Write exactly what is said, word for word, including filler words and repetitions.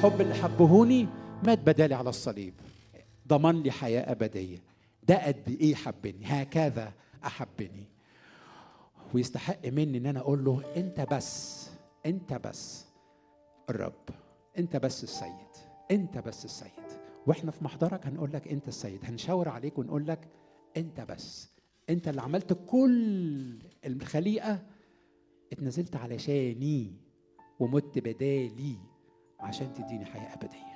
الحب اللي حبهوني مات بدالي على الصليب، ضمن لي حياة أبدية. ده قد إيه حبني، هكذا أحبني. ويستحق مني إن أنا أقول له أنت بس، أنت بس الرب، أنت بس السيد، أنت بس السيد. وإحنا في محضرك هنقول لك أنت السيد، هنشاور عليك ونقول لك أنت بس، أنت اللي عملت كل الخليقة، اتنزلت علشاني ومت بدالي عشان تديني حياة أبدية.